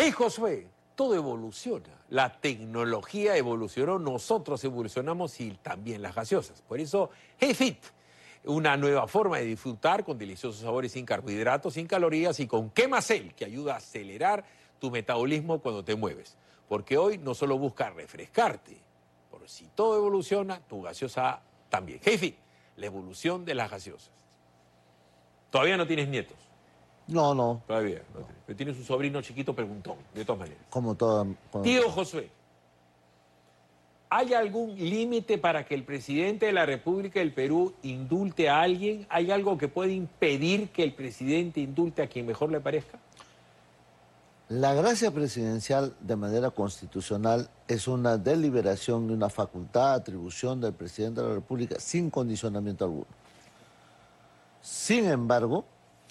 Hey, Josué, todo evoluciona. La tecnología evolucionó, nosotros evolucionamos y también las gaseosas. Por eso, Hey Fit, una nueva forma de disfrutar con deliciosos sabores sin carbohidratos, sin calorías y con Quemacel, que ayuda a acelerar tu metabolismo cuando te mueves. Porque hoy no solo busca refrescarte, por si todo evoluciona, tu gaseosa también. Hey Fit, la evolución de las gaseosas. Todavía no tienes nietos. No. Todavía no. Pero tienes un sobrino chiquito preguntón, de todas maneras. Como todo. Tío Josué, ¿hay algún límite para que el presidente de la República del Perú indulte a alguien? ¿Hay algo que puede impedir que el presidente indulte a quien mejor le parezca? La gracia presidencial de manera constitucional es una deliberación de una facultad, atribución del presidente de la República sin condicionamiento alguno. Sin embargo,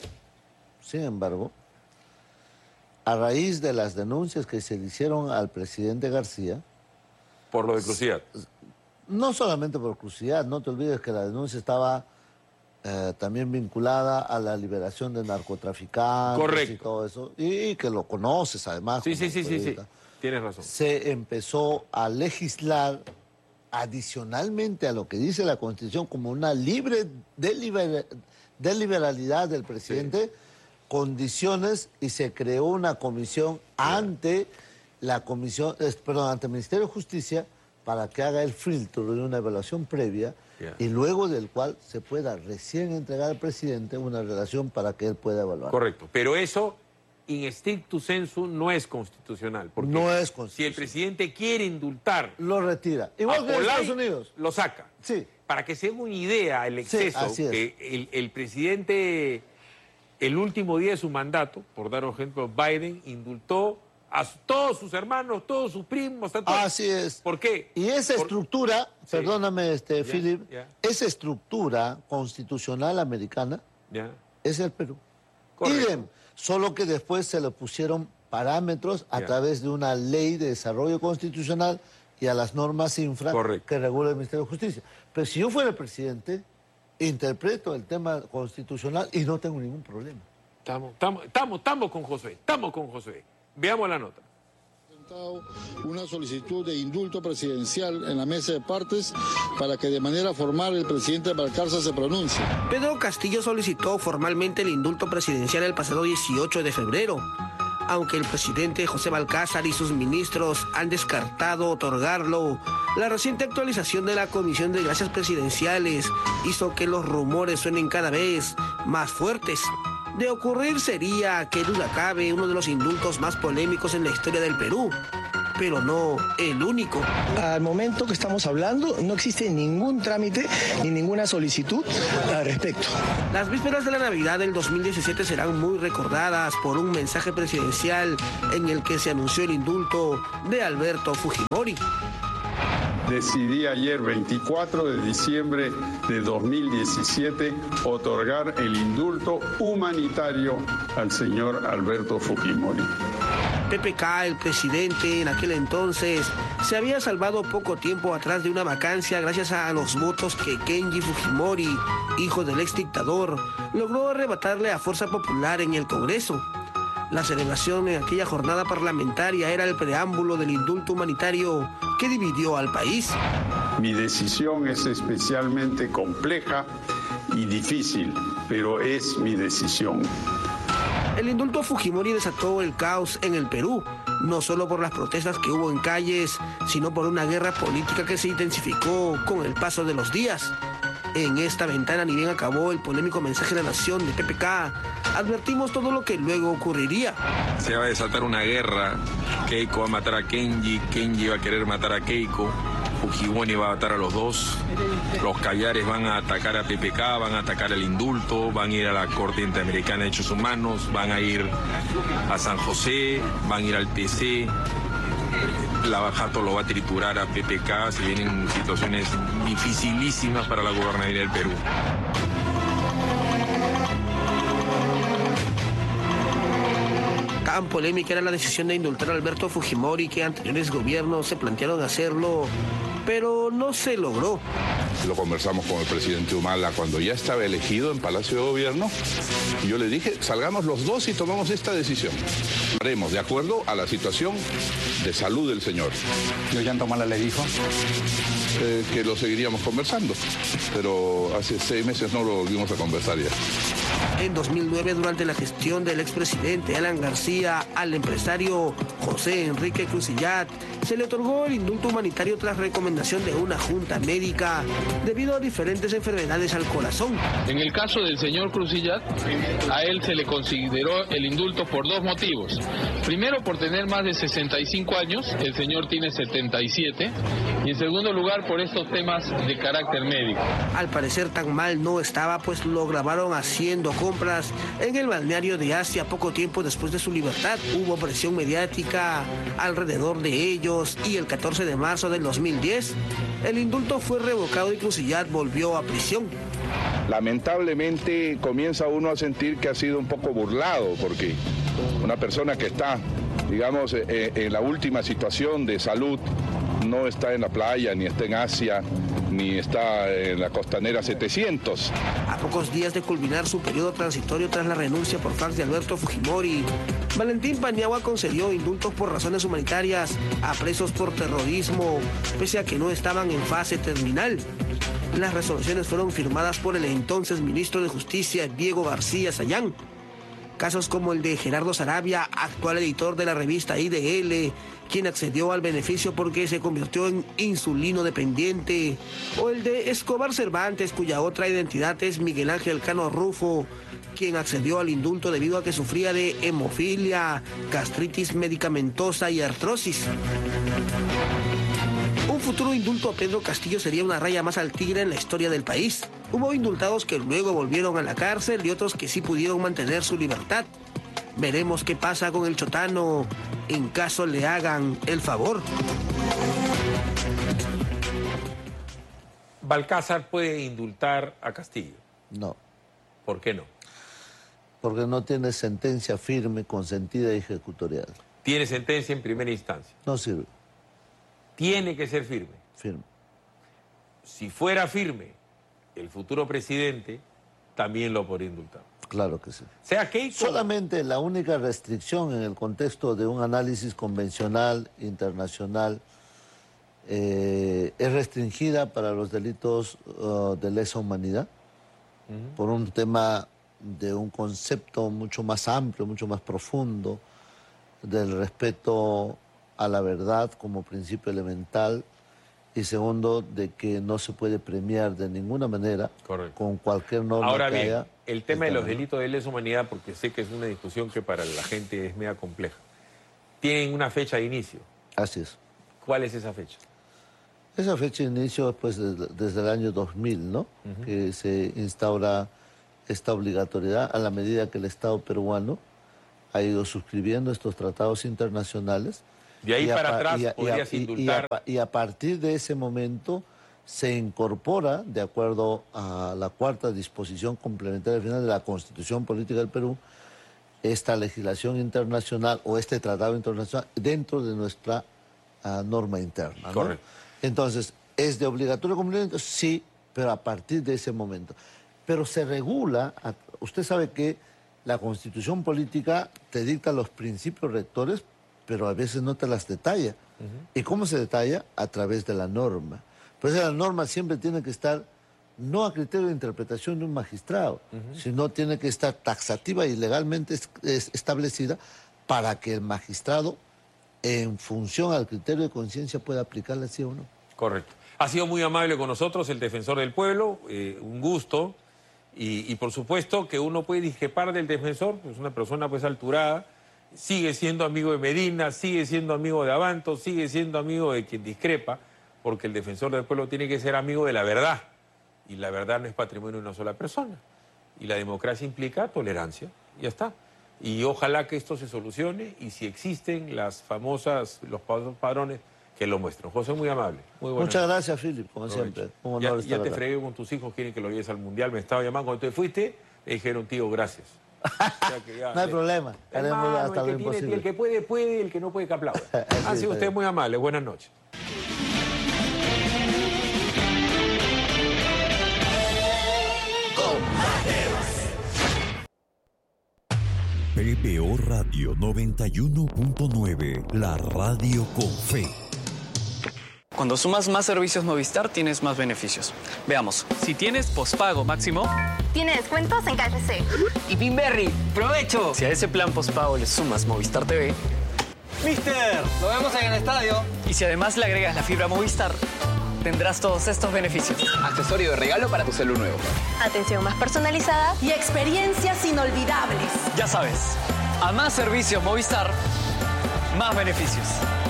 a raíz de las denuncias que se le hicieron al presidente García... Por lo de Cruciat. No solamente por Cruciat, no te olvides que la denuncia estaba también vinculada a la liberación de narcotraficantes. Correcto. Y todo eso, y que lo conoces además. Sí, tienes razón. Se empezó a legislar adicionalmente a lo que dice la Constitución como una libre deliberalidad del presidente, sí, condiciones, y se creó una comisión ante la comisión, ante el Ministerio de Justicia para que haga el filtro de una evaluación previa y luego del cual se pueda recién entregar al presidente una relación para que él pueda evaluar. Correcto, pero eso in stricto sensu no es constitucional. Porque no es constitucional. Si el presidente quiere indultar... Lo retira. Igual que en Estados Unidos. Lo saca. Sí. Para que se haga una idea el exceso, sí, que el presidente, el último día de su mandato, por dar un ejemplo, Biden indultó a todos sus hermanos, todos sus primos, a todos. Así es. ¿Por qué? Y esa estructura, perdóname, Philip, esa estructura constitucional americana es el Perú. Idem, solo que después se le pusieron parámetros a través de una ley de desarrollo constitucional y a las normas infra que regula el Ministerio de Justicia. Pero si yo fuera el presidente, interpreto el tema constitucional y no tengo ningún problema. Estamos con Josué. Veamos la nota. Una solicitud de indulto presidencial en la mesa de partes para que de manera formal el presidente Balcarce se pronuncie. Pedro Castillo solicitó formalmente el indulto presidencial el pasado 18 de febrero. Aunque el presidente José Balcázar y sus ministros han descartado otorgarlo, la reciente actualización de la Comisión de Gracias Presidenciales hizo que los rumores suenen cada vez más fuertes. De ocurrir sería, que duda cabe, uno de los indultos más polémicos en la historia del Perú, pero no el único. Al momento que estamos hablando, no existe ningún trámite ni ninguna solicitud al respecto. Las vísperas de la Navidad del 2017 serán muy recordadas por un mensaje presidencial en el que se anunció el indulto de Alberto Fujimori. Decidí ayer, 24 de diciembre de 2017, otorgar el indulto humanitario al señor Alberto Fujimori. PPK, el presidente en aquel entonces, se había salvado poco tiempo atrás de una vacancia gracias a los votos que Kenji Fujimori, hijo del ex dictador, logró arrebatarle a Fuerza Popular en el Congreso. La celebración en aquella jornada parlamentaria era el preámbulo del indulto humanitario que dividió al país. Mi decisión es especialmente compleja y difícil, pero es mi decisión. El indulto a Fujimori desató el caos en el Perú, no solo por las protestas que hubo en calles, sino por una guerra política que se intensificó con el paso de los días. En esta ventana, ni bien acabó el polémico mensaje de la nación de PPK, advertimos todo lo que luego ocurriría. Se va a desatar una guerra, Keiko va a matar a Kenji, Kenji va a querer matar a Keiko, Fujimori va a matar a los dos, los caviares van a atacar a PPK, van a atacar el indulto, van a ir a la Corte Interamericana de Derechos Humanos, van a ir a San José, van a ir al TC. Lavajato lo va a triturar a PPK, se vienen situaciones dificilísimas para la gobernabilidad del Perú. Tan polémica era la decisión de indultar a Alberto Fujimori que anteriores gobiernos se plantearon hacerlo pero no se logró. Lo conversamos con el presidente Humala cuando ya estaba elegido en Palacio de Gobierno y yo le dije, salgamos los dos y tomamos esta decisión. Haremos de acuerdo a la situación de salud del señor. ¿Y Ollanta Humala le dijo? Que lo seguiríamos conversando, pero hace 6 meses no lo volvimos a conversar ya. En 2009, durante la gestión del expresidente Alan García, al empresario José Enrique Crucillat se le otorgó el indulto humanitario tras recomendación de una junta médica debido a diferentes enfermedades al corazón. En el caso del señor Crucillat, a él se le consideró el indulto por 2 motivos. Primero, por tener más de 65 años, el señor tiene 77, y en segundo lugar, por estos temas de carácter médico. Al parecer tan mal no estaba, pues lo grabaron haciendo compras en el balneario de Asia poco tiempo después de su libertad. Hubo presión mediática alrededor de ellos y el 14 de marzo del 2010 el indulto fue revocado y Crucillat volvió a prisión. Lamentablemente comienza uno a sentir que ha sido un poco burlado porque una persona que está, digamos, en la última situación de salud no está en la playa, ni está en Asia, ni está en la costanera 700. A pocos días de culminar su periodo transitorio tras la renuncia por fax de Alberto Fujimori, Valentín Paniagua concedió indultos por razones humanitarias a presos por terrorismo, pese a que no estaban en fase terminal. Las resoluciones fueron firmadas por el entonces ministro de Justicia, Diego García Sayán. Casos como el de Gerardo Sarabia, actual editor de la revista IDL, quien accedió al beneficio porque se convirtió en insulino dependiente, o el de Escobar Cervantes, cuya otra identidad es Miguel Ángel Cano Rufo, quien accedió al indulto debido a que sufría de hemofilia, gastritis medicamentosa y artrosis. Un futuro indulto a Pedro Castillo sería una raya más al tigre en la historia del país. Hubo indultados que luego volvieron a la cárcel y otros que sí pudieron mantener su libertad. Veremos qué pasa con el chotano en caso le hagan el favor. ¿Balcázar puede indultar a Castillo? No. ¿Por qué no? Porque no tiene sentencia firme, consentida y ejecutorial. ¿Tiene sentencia en primera instancia? No sirve. Tiene que ser firme. Firme. Si fuera firme, el futuro presidente también lo podría indultar. Claro que sí. Sea Keiko. Solamente la única restricción en el contexto de un análisis convencional, internacional, es restringida para los delitos de lesa humanidad, por un tema de un concepto mucho más amplio, mucho más profundo, del respeto a la verdad como principio elemental, y segundo, de que no se puede premiar de ninguna manera. Correcto. Con cualquier norma. Ahora que bien, haya. El tema de los delitos de lesa humanidad, porque sé que es una discusión que para la gente es media compleja, tienen una fecha de inicio. Así es. ¿Cuál es esa fecha? Esa fecha de inicio pues, desde el año 2000, ¿no? Que se instaura esta obligatoriedad a la medida que el Estado peruano ha ido suscribiendo estos tratados internacionales. De ahí para atrás podrías indultar. Y a partir de ese momento se incorpora, de acuerdo a la 4ª disposición complementaria final de la Constitución Política del Perú, esta legislación internacional o este tratado internacional dentro de nuestra norma interna, ¿no? Correcto. Entonces, ¿es de obligatorio cumplimiento? Sí, pero a partir de ese momento. Pero se regula, usted sabe que la Constitución Política te dicta los principios rectores, pero a veces no te las detalla. ¿Y cómo se detalla? A través de la norma. Por eso la norma siempre tiene que estar no a criterio de interpretación de un magistrado, sino tiene que estar taxativa y legalmente establecida para que el magistrado, en función al criterio de conciencia, pueda aplicarla sí o no. Correcto. Ha sido muy amable con nosotros el defensor del pueblo, un gusto, y por supuesto que uno puede discrepar del defensor, pues una persona pues alturada, sigue siendo amigo de Medina, sigue siendo amigo de Avanto, sigue siendo amigo de quien discrepa, porque el defensor del pueblo tiene que ser amigo de la verdad, y la verdad no es patrimonio de una sola persona, y la democracia implica tolerancia, ya está. Y ojalá que esto se solucione, y si existen los padrones, que lo muestren. José, muy amable. Muy Muchas gracias, Philip, como siempre. Ya te fregué con tus hijos, quieren que lo lleves al Mundial, me estaba llamando cuando te fuiste, me dijeron, tío, gracias. No hay problema, haremos hasta lo imposible. El que puede, puede, el que no puede, que aplaude. Han sido ustedes muy amables, buenas noches. PBO Radio 91.9, la radio con fe. Cuando sumas más servicios Movistar, tienes más beneficios. Veamos. Si tienes pospago máximo, tiene descuentos en KFC. Y Pinberry, ¡provecho! Si a ese plan pospago le sumas Movistar TV, ¡Mister! ¡Lo vemos en el estadio! Y si además le agregas la fibra Movistar, tendrás todos estos beneficios. Accesorio de regalo para tu celu nuevo. Atención más personalizada y experiencias inolvidables. Ya sabes, a más servicios Movistar, más beneficios.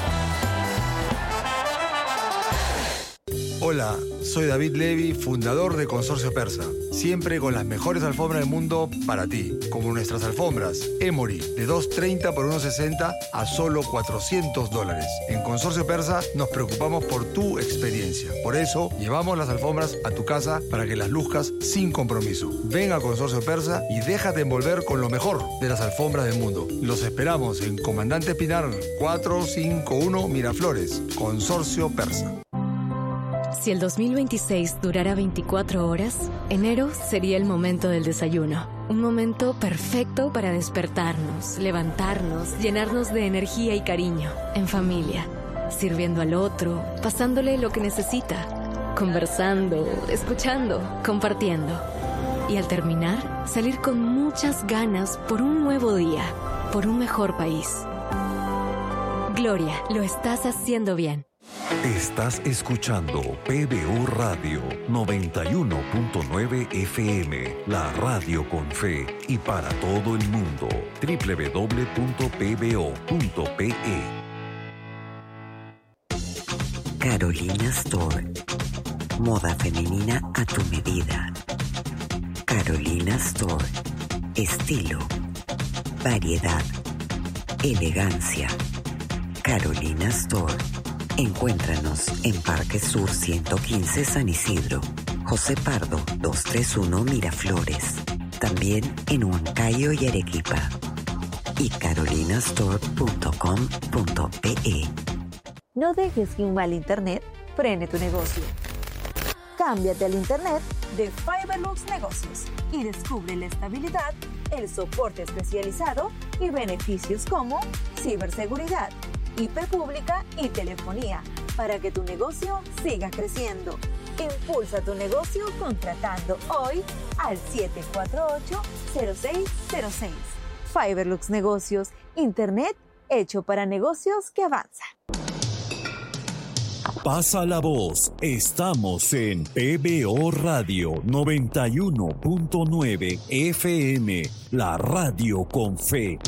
Hola, soy David Levy, fundador de Consorcio Persa. Siempre con las mejores alfombras del mundo para ti, como nuestras alfombras Emory, de $230 por $160 a solo $400. En Consorcio Persa nos preocupamos por tu experiencia. Por eso, llevamos las alfombras a tu casa para que las luzcas sin compromiso. Ven a Consorcio Persa y déjate envolver con lo mejor de las alfombras del mundo. Los esperamos en Comandante Pinar 451 Miraflores, Consorcio Persa. Si el 2026 durara 24 horas, enero sería el momento del desayuno. Un momento perfecto para despertarnos, levantarnos, llenarnos de energía y cariño, en familia, sirviendo al otro, pasándole lo que necesita, conversando, escuchando, compartiendo. Y al terminar, salir con muchas ganas por un nuevo día, por un mejor país. Gloria, lo estás haciendo bien. Estás escuchando PBO Radio 91.9 FM, la radio con fe y para todo el mundo. www.pbo.pe. Carolina Store. Moda femenina a tu medida. Carolina Store. Estilo, variedad, elegancia. Carolina Store. Encuéntranos en Parque Sur 115 San Isidro, José Pardo 231 Miraflores, también en Huancayo y Arequipa, y carolinastore.com.pe. No dejes que un mal internet frene tu negocio. Cámbiate al internet de Fiberlux Negocios y descubre la estabilidad, el soporte especializado y beneficios como ciberseguridad, IP pública y telefonía para que tu negocio siga creciendo. Impulsa tu negocio contratando hoy al 748-0606. Fiberlux Negocios, internet hecho para negocios que avanzan. Pasa la voz, estamos en PBO Radio 91.9 FM, la radio con fe.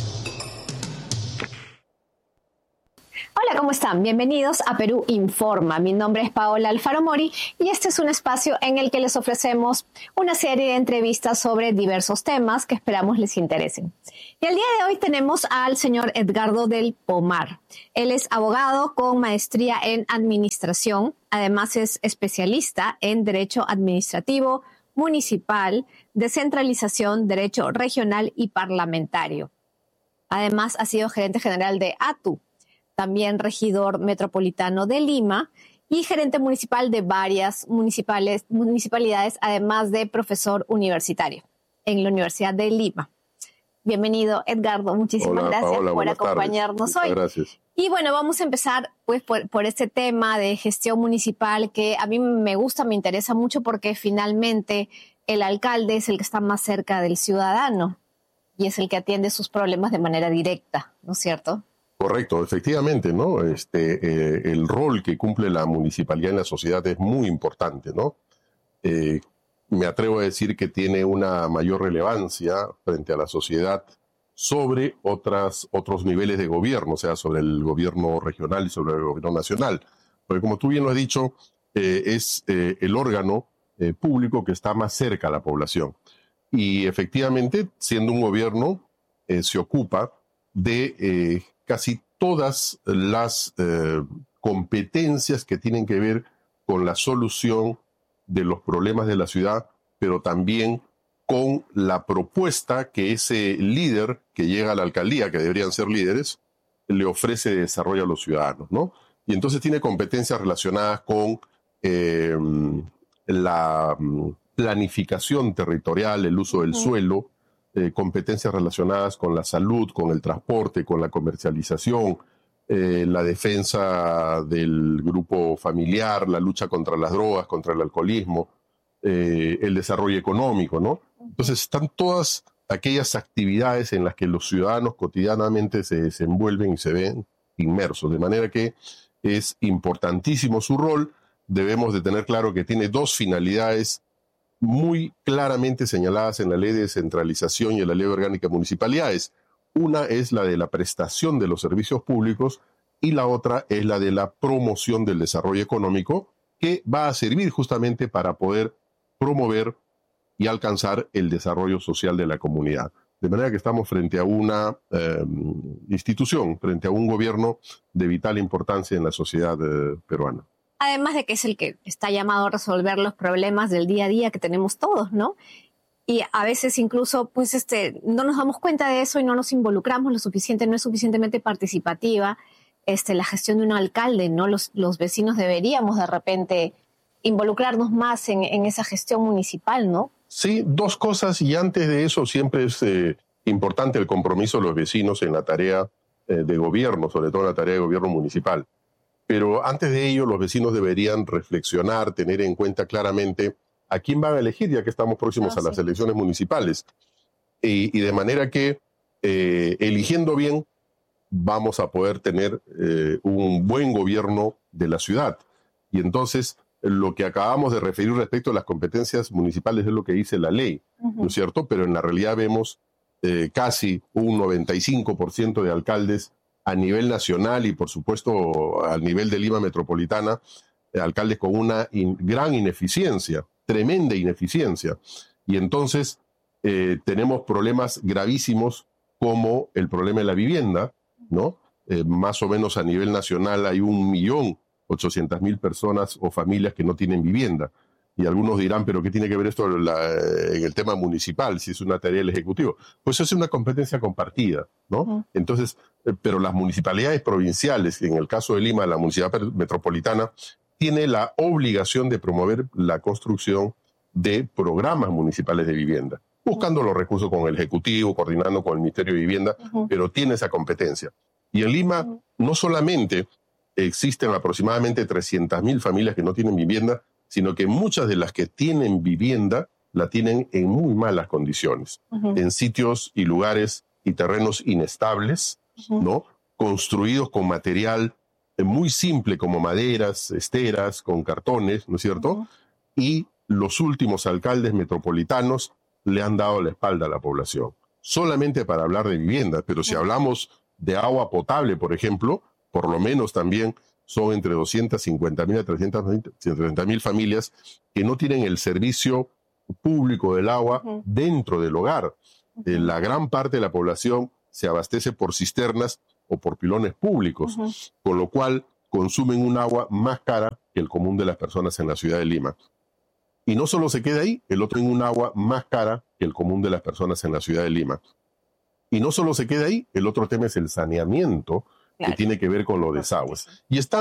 Hola, ¿cómo están? Bienvenidos a Perú Informa. Mi nombre es Paola Alfaro Mori y este es un espacio en el que les ofrecemos una serie de entrevistas sobre diversos temas que esperamos les interesen. Y el día de hoy tenemos al señor Edgardo del Pomar. Él es abogado con maestría en administración. Además es especialista en derecho administrativo, municipal, descentralización, derecho regional y parlamentario. Además ha sido gerente general de ATU, también regidor metropolitano de Lima y gerente municipal de varias municipalidades, además de profesor universitario en la Universidad de Lima. Bienvenido, Edgardo. Muchísimas gracias Paola, por acompañarnos hoy. Gracias. Y bueno, vamos a empezar pues por este tema de gestión municipal que a mí me gusta, me interesa mucho porque finalmente el alcalde es el que está más cerca del ciudadano y es el que atiende sus problemas de manera directa, ¿no es cierto? Correcto, efectivamente, ¿no? El rol que cumple la municipalidad en la sociedad es muy importante, ¿no? Me atrevo a decir que tiene una mayor relevancia frente a la sociedad sobre otros niveles de gobierno, o sea, sobre el gobierno regional y sobre el gobierno nacional. Porque como tú bien lo has dicho, es el órgano público que está más cerca a la población. Y efectivamente, siendo un gobierno, se ocupa de casi todas las competencias que tienen que ver con la solución de los problemas de la ciudad, pero también con la propuesta que ese líder que llega a la alcaldía, que deberían ser líderes, le ofrece de desarrollo a los ciudadanos, ¿no? Y entonces tiene competencias relacionadas con la planificación territorial, el uso del suelo, competencias relacionadas con la salud, con el transporte, con la comercialización, la defensa del grupo familiar, la lucha contra las drogas, contra el alcoholismo, el desarrollo económico, ¿no? Entonces están todas aquellas actividades en las que los ciudadanos cotidianamente se desenvuelven y se ven inmersos, de manera que es importantísimo su rol. Debemos de tener claro que tiene dos finalidades muy claramente señaladas en la Ley de Descentralización y en la Ley Orgánica de Municipalidades. Una es la de la prestación de los servicios públicos y la otra es la de la promoción del desarrollo económico, que va a servir justamente para poder promover y alcanzar el desarrollo social de la comunidad. De manera que estamos frente a una institución, frente a un gobierno de vital importancia en la sociedad peruana. Además de que es el que está llamado a resolver los problemas del día a día que tenemos todos, ¿no? Y a veces incluso pues no nos damos cuenta de eso y no nos involucramos lo suficiente, no es suficientemente participativa la gestión de un alcalde, ¿no? Los vecinos deberíamos de repente involucrarnos más en esa gestión municipal, ¿no? Sí, dos cosas, y antes de eso siempre es importante el compromiso de los vecinos en la tarea de gobierno, sobre todo en la tarea de gobierno municipal. Pero antes de ello, los vecinos deberían reflexionar, tener en cuenta claramente a quién van a elegir, ya que estamos próximos a las elecciones municipales. Y de manera que, eligiendo bien, vamos a poder tener un buen gobierno de la ciudad. Y entonces, lo que acabamos de referir respecto a las competencias municipales es lo que dice la ley, ¿no es cierto? Pero en la realidad vemos casi un 95% de alcaldes a nivel nacional y, por supuesto, al nivel de Lima metropolitana, alcaldes con una gran ineficiencia, tremenda ineficiencia. Y entonces tenemos problemas gravísimos como el problema de la vivienda, ¿no? Más o menos a nivel nacional hay 1.800.000 personas o familias que no tienen vivienda. Y algunos dirán, ¿pero qué tiene que ver esto en el tema municipal, si es una tarea del Ejecutivo? Pues es una competencia compartida, ¿no? Entonces, pero las municipalidades provinciales, en el caso de Lima, la municipalidad metropolitana, tiene la obligación de promover la construcción de programas municipales de vivienda, buscando los recursos con el Ejecutivo, coordinando con el Ministerio de Vivienda, pero tiene esa competencia. Y en Lima no solamente existen aproximadamente 300.000 familias que no tienen vivienda, sino que muchas de las que tienen vivienda la tienen en muy malas condiciones, en sitios y lugares y terrenos inestables, ¿no? Construidos con material muy simple como maderas, esteras, con cartones, ¿no es cierto? Y los últimos alcaldes metropolitanos le han dado la espalda a la población, solamente para hablar de vivienda, pero si hablamos de agua potable, por ejemplo, por lo menos también son entre 250.000 a 330.000 familias que no tienen el servicio público del agua dentro del hogar. La gran parte de la población se abastece por cisternas o por pilones públicos, con lo cual consumen un agua más cara que el común de las personas en la ciudad de Lima. Y no solo se queda ahí, el otro en un agua más cara que el común de las personas en la ciudad de Lima. Y no solo se queda ahí, el otro tema es el saneamiento, que tiene que ver con los desagües. Y está